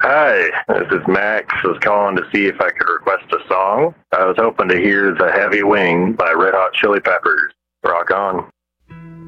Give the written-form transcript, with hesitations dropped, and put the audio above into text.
Hi, this is Max. I was calling to see if I could request a song. I was hoping to hear The Heavy Wing by Red Hot Chili Peppers. Rock on.